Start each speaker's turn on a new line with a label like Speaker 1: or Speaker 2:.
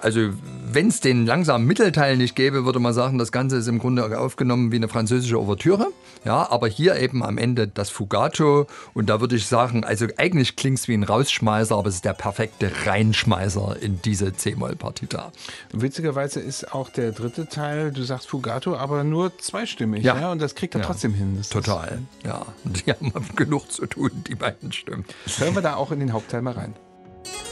Speaker 1: Also wenn es den langsamen Mittelteil nicht gäbe, würde man sagen, das Ganze ist im Grunde aufgenommen wie eine französische Ouvertüre. Ja, aber hier eben am Ende das Fugato. Und da würde ich sagen, also eigentlich klingt es wie ein Rausschmeißer, aber es ist der perfekte Reinschmeißer in diese C-Moll-Partita.
Speaker 2: Witzigerweise ist auch der dritte Teil, du sagst Fugato, aber nur zweistimmig.
Speaker 1: Ja.
Speaker 2: Ja? Und das kriegt er trotzdem hin. Das
Speaker 1: Total, ja. Und die haben genug zu tun, die beiden Stimmen.
Speaker 2: Hören wir da auch in den Hauptteil mal rein.